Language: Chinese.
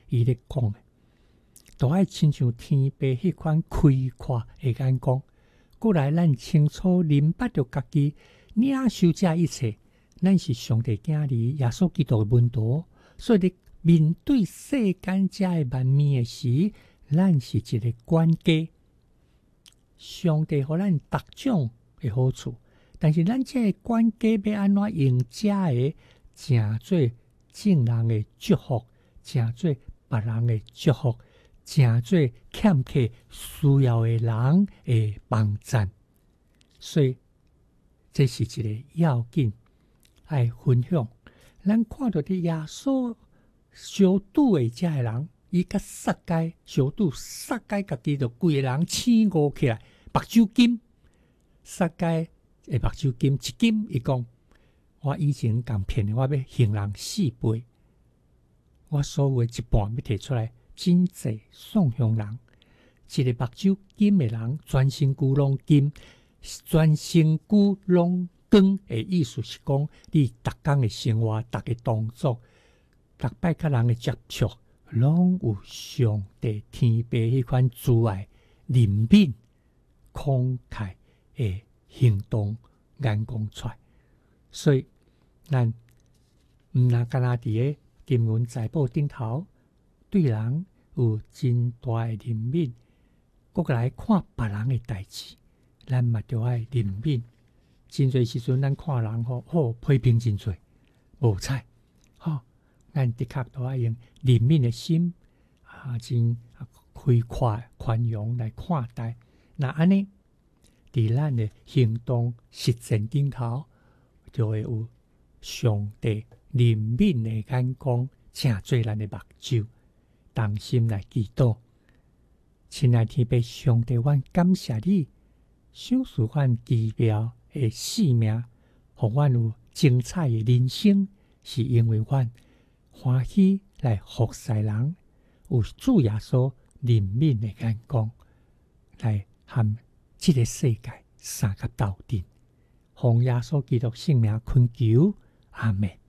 伊咧讲的，都爱亲像天白迄款开阔的眼光，过来咱清楚明白着家己领受这一切，咱是上帝囝儿耶稣基督的门徒，所以面对世间这的万面的时，咱是一个管家。上帝互咱得奖的好处，但是咱这个管家要安怎用这个诚做正人的祝福，诚做别人的祝福，诚做欠缺需要的人的帮衬。所以这是一个要紧爱分享。咱看到的耶稣相拄的这个人，伊甲撒该相拄，撒该家己就规个人醒悟起来，目睭金。撒该的目睭金一金，伊讲：我以前共骗，我要行人4倍，我所有的一半要摕出来，真济送向人。一个目睭金的人，全身躯拢金，全身躯拢光的意思是讲，你逐工的生活、逐个动作、逐摆甲人的接触，拢有上帝天父迄款慈爱、怜悯、慷慨的行动眼光出来。所以咱毋若干那伫个金银财宝顶头，对人有真大的怜悯，国来看别人的代志，咱嘛着爱怜悯。真侪时阵，咱看人好批评真侪，无采，咱的确都爱用怜悯的心真开阔宽容来看待。那安尼，伫咱的行动实践顶头，就会有上帝怜悯的眼光，正做咱的目睭，同心来祈祷。亲爱天父上帝，阮感谢你，赏赐阮奇妙的生命，互阮有精彩的人生，是因为阮欢喜来服侍人，有主耶稣怜悯的眼光，来和这个世界相甲斗阵。奉耶稣基督圣名恳求，阿们。